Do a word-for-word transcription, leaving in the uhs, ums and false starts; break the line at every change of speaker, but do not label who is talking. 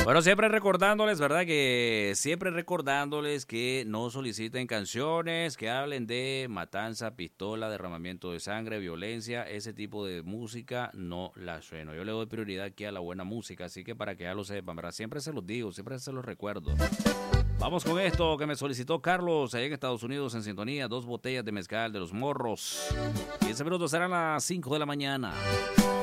Bueno, siempre recordándoles, ¿verdad? Que siempre recordándoles que no soliciten canciones que hablen de matanza, pistola, derramamiento de sangre, violencia, ese tipo de música no la sueno. Yo le doy prioridad aquí a la buena música, así que para que ya lo sepan, ¿verdad? Siempre se los digo, siempre se los recuerdo. Vamos con esto que me solicitó Carlos allá en Estados Unidos en sintonía, dos botellas de mezcal de los Morros. quince minutos serán las cinco de la mañana.